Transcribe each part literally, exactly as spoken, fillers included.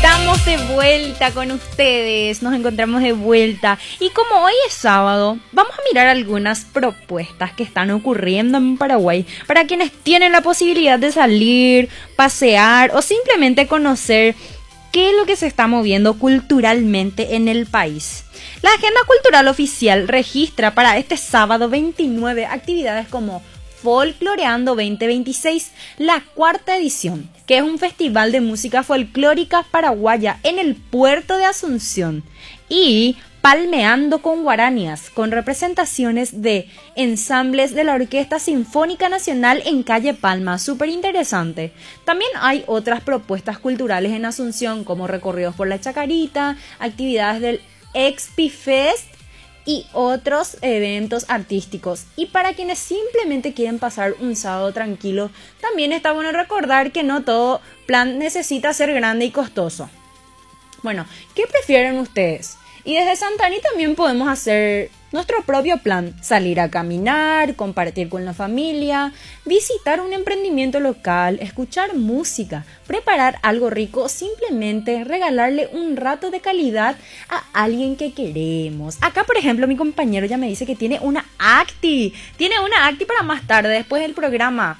Estamos de vuelta con ustedes, nos encontramos de vuelta y como hoy es sábado, vamos a mirar algunas propuestas que están ocurriendo en Paraguay para quienes tienen la posibilidad de salir, pasear o simplemente conocer qué es lo que se está moviendo culturalmente en el país. La Agenda Cultural Oficial registra para este sábado veintinueve actividades como Folcloreando veinte veintiséis, la cuarta edición, que es un festival de música folclórica paraguaya en el puerto de Asunción, y Palmeando con Guaranias, con representaciones de ensambles de la Orquesta Sinfónica Nacional en Calle Palma, súper interesante. También hay otras propuestas culturales en Asunción, como recorridos por la Chacarita, actividades del Expifest, y otros eventos artísticos. Y para quienes simplemente quieren pasar un sábado tranquilo, también está bueno recordar que no todo plan necesita ser grande y costoso. Bueno, ¿qué prefieren ustedes? Y desde Santani también podemos hacer nuestro propio plan: salir a caminar, compartir con la familia, visitar un emprendimiento local, escuchar música, preparar algo rico o simplemente regalarle un rato de calidad a alguien que queremos. Acá, por ejemplo, mi compañero ya me dice que tiene una acti, tiene una acti para más tarde, después del programa.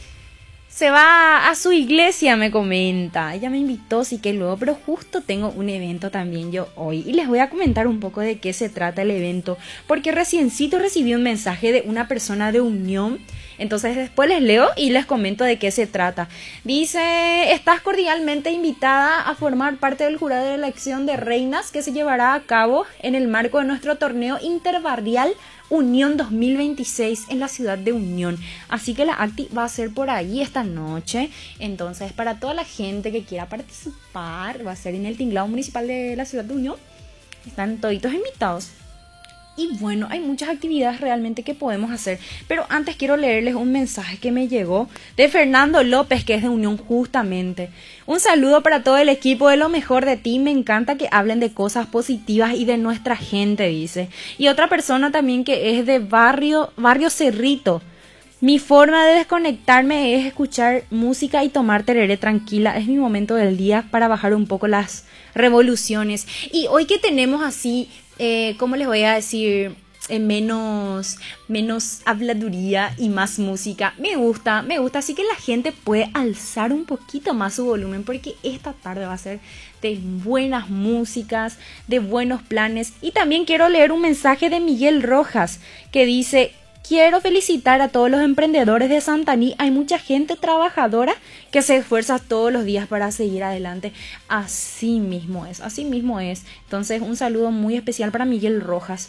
Se va a su iglesia, me comenta. Ella me invitó, sí que luego, pero justo tengo un evento también yo hoy. Y les voy a comentar un poco de qué se trata el evento, porque reciencito recibí un mensaje de una persona de Unión. Entonces después les leo y les comento de qué se trata. Dice: estás cordialmente invitada a formar parte del jurado de elección de reinas que se llevará a cabo en el marco de nuestro torneo interbarrial Unión dos mil veintiséis en la ciudad de Unión. Así que la acti va a ser por ahí esta noche. Entonces, para toda la gente que quiera participar, va a ser en el tinglado municipal de la ciudad de Unión. Están toditos invitados. Y bueno, hay muchas actividades realmente que podemos hacer. Pero antes quiero leerles un mensaje que me llegó de Fernando López, que es de Unión justamente. Un saludo para todo el equipo de Lo Mejor de Ti. Me encanta que hablen de cosas positivas y de nuestra gente, dice. Y otra persona también que es de Barrio, Barrio Cerrito. Mi forma de desconectarme es escuchar música y tomar tereré tranquila. Es mi momento del día para bajar un poco las revoluciones. Y hoy que tenemos así, eh, ¿cómo les voy a decir? Eh, menos, menos habladuría y más música. Me gusta, me gusta. Así que la gente puede alzar un poquito más su volumen, porque esta tarde va a ser de buenas músicas, de buenos planes. Y también quiero leer un mensaje de Miguel Rojas que dice: quiero felicitar a todos los emprendedores de Santani. Hay mucha gente trabajadora que se esfuerza todos los días para seguir adelante. Así mismo es, así mismo es. Entonces, un saludo muy especial para Miguel Rojas.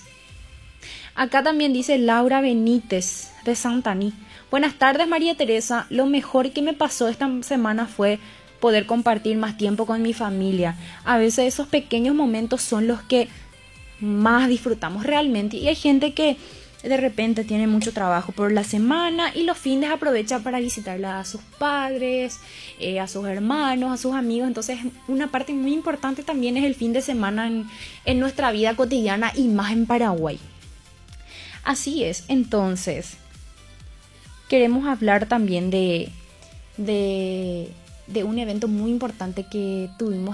Acá también dice Laura Benítez de Santani: buenas tardes, María Teresa. Lo mejor que me pasó esta semana fue poder compartir más tiempo con mi familia. A veces esos pequeños momentos son los que más disfrutamos realmente. Y hay gente que de repente tiene mucho trabajo por la semana y los fines aprovecha para visitarle a sus padres, eh, a sus hermanos, a sus amigos. Entonces, una parte muy importante también es el fin de semana en, en nuestra vida cotidiana, y más en Paraguay. Así es. Entonces, queremos hablar también de, de, de un evento muy importante que tuvimos